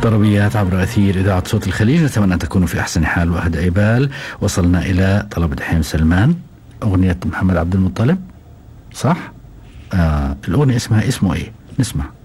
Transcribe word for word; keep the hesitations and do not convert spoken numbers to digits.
طربيات عبر أثير إذاعة صوت الخليج، نتمنى أن تكونوا في أحسن حال وأهدى بال. وصلنا إلى طلب دحيم سلمان، أغنية محمد عبد المطلب، صح؟ آه الأغنية اسمها اسمه إيه؟ نسمع.